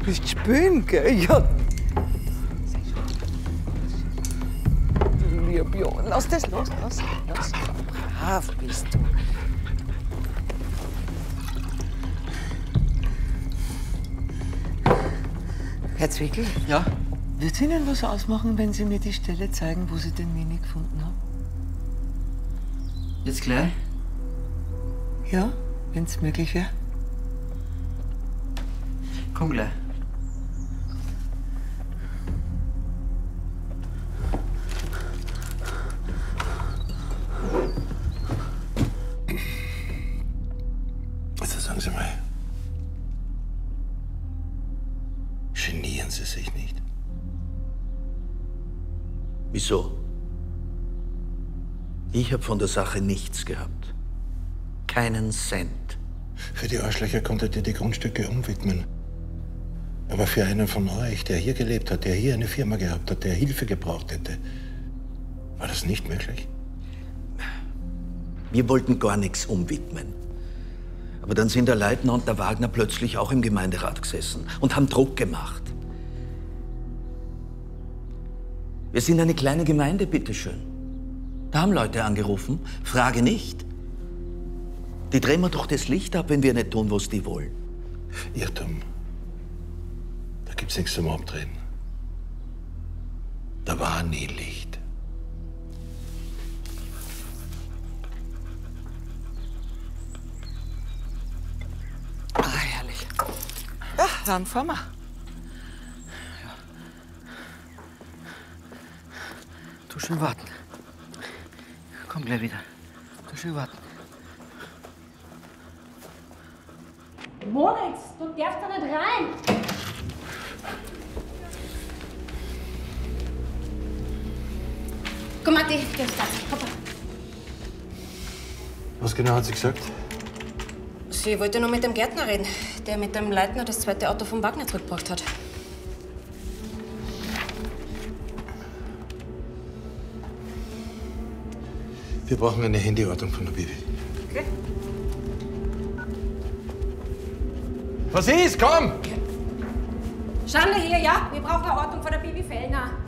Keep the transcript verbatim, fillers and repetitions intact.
bist spüren, gell? Ja. Du lieb, ja. Lass das los, lass, lass. Brav bist du. Herr Zwickel? Ja? Wird Ihnen was ausmachen, wenn Sie mir die Stelle zeigen, wo Sie den Mini gefunden haben? Jetzt gleich? Ja, wenn es möglich wäre. Komm gleich. Also sagen Sie mal, genieren Sie sich nicht? Wieso? Ich habe von der Sache nichts gehabt. Keinen Cent. Für die Arschlöcher konntet ihr die Grundstücke umwidmen. Aber für einen von euch, der hier gelebt hat, der hier eine Firma gehabt hat, der Hilfe gebraucht hätte, war das nicht möglich? Wir wollten gar nichts umwidmen. Aber dann sind der Leitner und der Wagner plötzlich auch im Gemeinderat gesessen und haben Druck gemacht. Wir sind eine kleine Gemeinde, bitteschön. Da haben Leute angerufen, frage nicht. Die drehen wir doch das Licht ab, wenn wir nicht tun, was die wollen. Irrtum. Da gibt's nichts zum Abdrehen. Da war nie Licht. Ah, herrlich. Ja, dann fahren wir. Du schön warten. Komm gleich wieder. Du schön warten. Moritz, du darfst da nicht rein! Komm, Matti, geh aufs Platz. Papa. Was genau hat sie gesagt? Sie wollte nur mit dem Gärtner reden, der mit dem Leitner das zweite Auto vom Wagner zurückgebracht hat. Wir brauchen eine Handyortung von der Bibi. Okay. Was ist? Komm! Schande hier, ja? Wir brauchen eine Ortung von der Bibi Fellner.